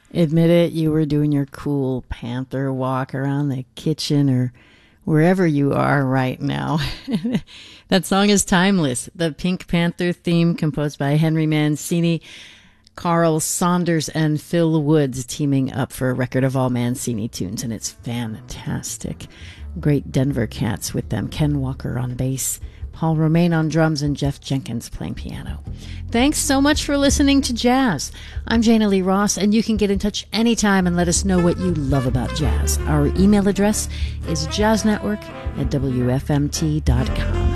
Admit it, you were doing your cool panther walk around the kitchen or wherever you are right now. That song is timeless. The Pink Panther theme, composed by Henry Mancini, Carl Saunders, and Phil Woods, teaming up for a record of all Mancini tunes, and it's fantastic. Great Denver Cats with them. Ken Walker on bass, Paul Romain on drums, and Jeff Jenkins playing piano. Thanks so much for listening to Jazz. I'm Jana Lee Ross, and you can get in touch anytime and let us know what you love about jazz. Our email address is jazznetwork@wfmt.com.